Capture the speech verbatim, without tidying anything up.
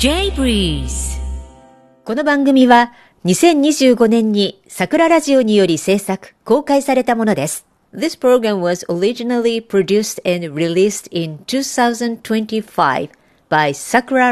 J-Breeze。 この番組はにせんにじゅうごねんに桜ラジオにより制作、公開されたものです。This program was originally produced and released in twenty twenty-five by Sakura